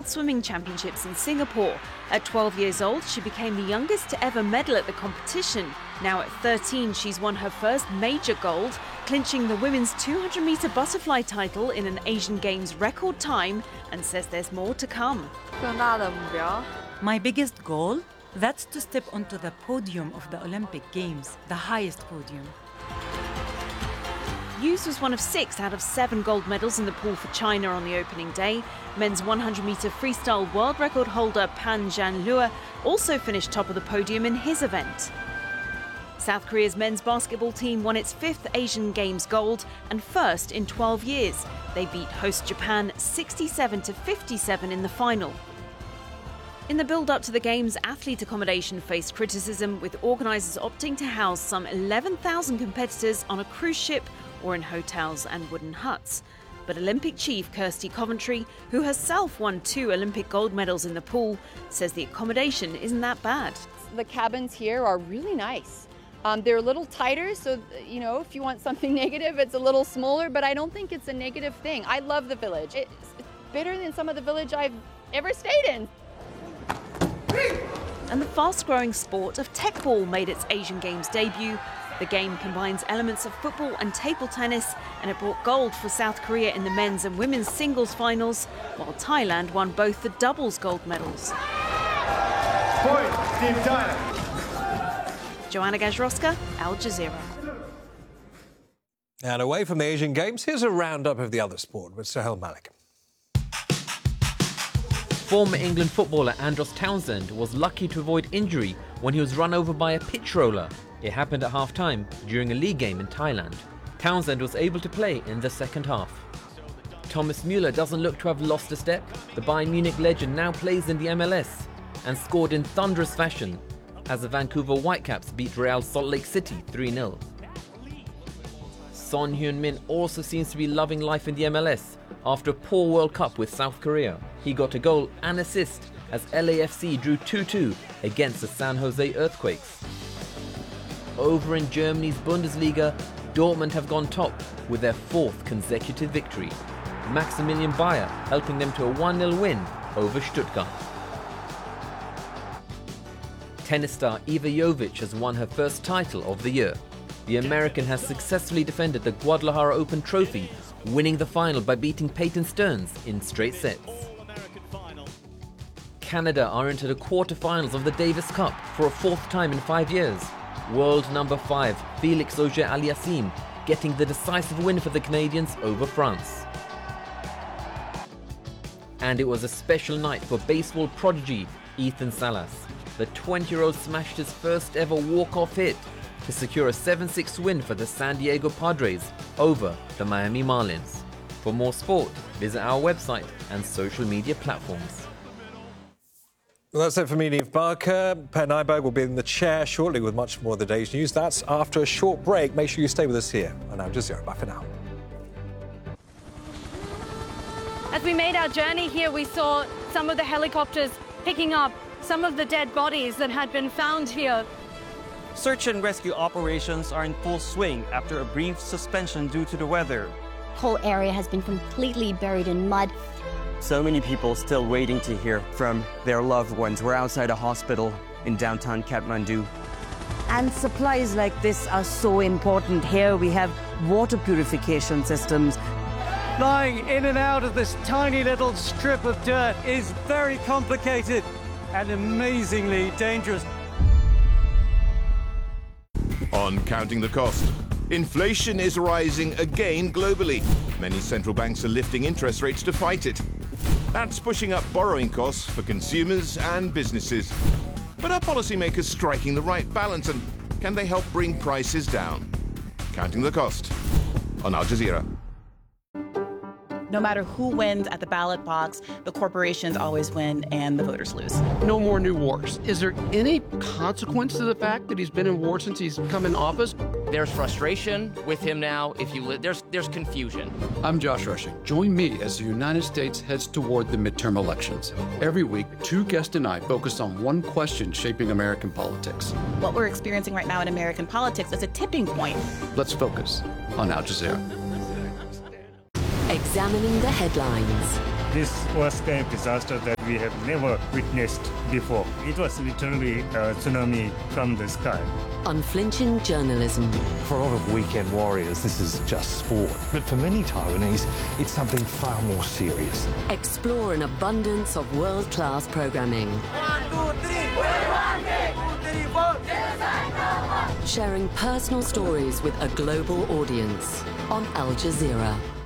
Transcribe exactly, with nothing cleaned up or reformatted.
World Swimming Championships in Singapore. At twelve years old, she became the youngest to ever medal at the competition. Now at thirteen, she's won her first major gold, clinching the women's two hundred metre butterfly title in an Asian Games record time, and says there's more to come. My biggest goal? That's to step onto the podium of the Olympic Games, the highest podium. Hughes was one of six out of seven gold medals in the pool for China on the opening day. Men's one hundred metre freestyle world record holder Pan Zhanlue also finished top of the podium in his event. South Korea's men's basketball team won its fifth Asian Games gold and first in twelve years. They beat host Japan sixty-seven to fifty-seven in the final. In the build-up to the Games, athlete accommodation faced criticism, with organisers opting to house some eleven thousand competitors on a cruise ship or in hotels and wooden huts. But Olympic chief Kirsty Coventry, who herself won two Olympic gold medals in the pool, says the accommodation isn't that bad. The cabins here are really nice. Um, they're a little tighter, so, you know, if you want something negative, it's a little smaller, but I don't think it's a negative thing. I love the village. It's better than some of the village I've ever stayed in. And the fast-growing sport of teqball made its Asian Games debut. The game combines elements of football and table tennis, and it brought gold for South Korea in the men's and women's singles finals, while Thailand won both the doubles gold medals. Point, Team Thailand. Joanna Gajrowska, Al Jazeera. And away from the Asian Games, here's a roundup of the other sport with Sahel Malik. Former England footballer Andros Townsend was lucky to avoid injury when he was run over by a pitch roller. It happened at half-time during a league game in Thailand. Townsend was able to play in the second half. Thomas Müller doesn't look to have lost a step. The Bayern Munich legend now plays in the M L S and scored in thunderous fashion as the Vancouver Whitecaps beat Real Salt Lake City three nil. Son Heung-min also seems to be loving life in the M L S after a poor World Cup with South Korea. He got a goal and assist as L A F C drew two two against the San Jose Earthquakes. Over in Germany's Bundesliga, Dortmund have gone top with their fourth consecutive victory. Maximilian Bayer helping them to a one nil win over Stuttgart. Tennis star Iva Jovic has won her first title of the year. The American has successfully defended the Guadalajara Open Trophy, winning the final by beating Peyton Stearns in straight sets. Canada are into the quarterfinals of the Davis Cup for a fourth time in five years. World number five, Felix Auger-Aliassime, getting the decisive win for the Canadians over France. And it was a special night for baseball prodigy Ethan Salas. The twenty-year-old smashed his first ever walk-off hit to secure a seven six win for the San Diego Padres over the Miami Marlins. For more sport, visit our website and social media platforms. Well, that's it for me, Niamh Barker. Per Nyberg will be in the chair shortly with much more of the day's news. That's after a short break. Make sure you stay with us here on Al Jazeera. Bye for now. As we made our journey here, we saw some of the helicopters picking up some of the dead bodies that had been found here. Search and rescue operations are in full swing after a brief suspension due to the weather. The whole area has been completely buried in mud. So many people still waiting to hear from their loved ones. We're outside a hospital in downtown Kathmandu. And supplies like this are so important. Here we have water purification systems. Flying in and out of this tiny little strip of dirt is very complicated and amazingly dangerous. On Counting the Cost, inflation is rising again globally. Many central banks are lifting interest rates to fight it. That's pushing up borrowing costs for consumers and businesses. But are policymakers striking the right balance, and can they help bring prices down? Counting the Cost on Al Jazeera. No matter who wins at the ballot box, the corporations always win and the voters lose. No more new wars. Is there any consequence to the fact that he's been in war since he's come in office? There's frustration with him now. If you li- there's there's confusion. I'm Josh Rushing. Join me as the United States heads toward the midterm elections. Every week, two guests and I focus on one question shaping American politics. What we're experiencing right now in American politics is a tipping point. Let's focus on Al Jazeera. Examining the headlines. This was a disaster that we have never witnessed before. It was literally a tsunami from the sky. Unflinching journalism. For a lot of weekend warriors, this is just sport. But for many Taiwanese, it's something far more serious. Explore an abundance of world-class programming. One, two, three, one, two, three, four. Sharing personal stories with a global audience on Al Jazeera.